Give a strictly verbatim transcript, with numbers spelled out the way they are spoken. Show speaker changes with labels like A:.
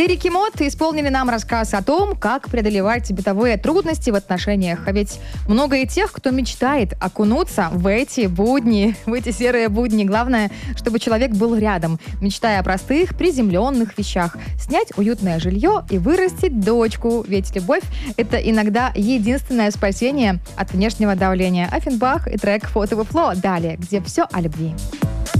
A: Лирики Мод исполнили нам рассказ о том, как преодолевать бытовые трудности в отношениях. А ведь много и тех, кто мечтает окунуться в эти будни, в эти серые будни. Главное, чтобы человек был рядом, мечтая о простых, приземленных вещах. Снять уютное жилье и вырастить дочку. Ведь любовь — это иногда единственное спасение от внешнего давления. Оффенбах и трек «Фото Фло» далее, где все о любви.